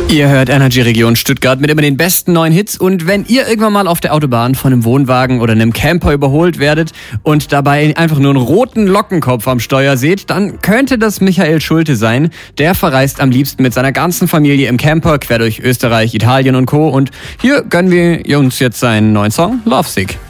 Ihr hört Energy Region Stuttgart mit immer den besten neuen Hits, und wenn ihr irgendwann mal auf der Autobahn von einem Wohnwagen oder einem Camper überholt werdet und dabei einfach nur einen roten Lockenkopf am Steuer seht, dann könnte das Michael Schulte sein. Der verreist am liebsten mit seiner ganzen Familie im Camper quer durch Österreich, Italien und Co. Und hier gönnen wir uns jetzt seinen neuen Song Lovesick.